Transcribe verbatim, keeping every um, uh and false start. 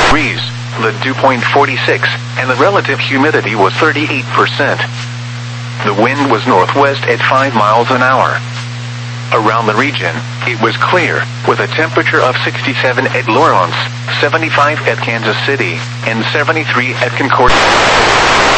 degrees, the dew point forty-six, and the relative humidity was thirty-eight percent. The wind was northwest at five miles an hour. Around the region, it was clear, with a temperature of sixty-seven at Lawrence, seventy-five at Kansas City, and seventy-three at Concordia.